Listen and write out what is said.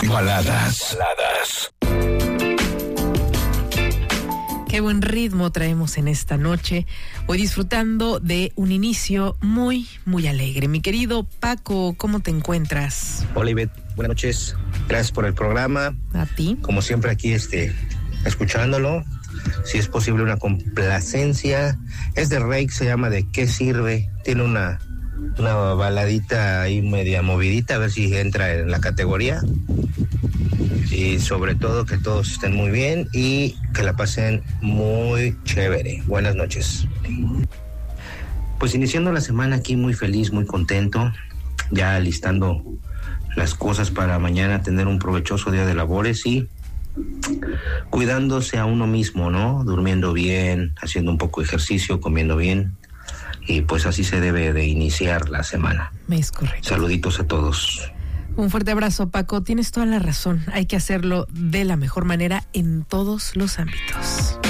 Baladas. Qué buen ritmo traemos en esta noche, hoy disfrutando de un inicio muy, muy alegre. Mi querido Paco, ¿cómo te encuentras? Hola Ivette, buenas noches, gracias por el programa. ¿A ti? Como siempre aquí escuchándolo, si es posible una complacencia, es de Rake, se llama ¿De qué sirve? Tiene una baladita ahí media movidita, a ver si entra en la categoría. Y sobre todo que todos estén muy bien y que la pasen muy chévere. Buenas noches. Pues iniciando la semana aquí muy feliz, muy contento, ya listando las cosas para mañana tener un provechoso día de labores y cuidándose a uno mismo, ¿no? Durmiendo bien, haciendo un poco de ejercicio, comiendo bien y pues así se debe de iniciar la semana. Es correcto. Saluditos a todos. Un fuerte abrazo, Paco. Tienes toda la razón. Hay que hacerlo de la mejor manera en todos los ámbitos.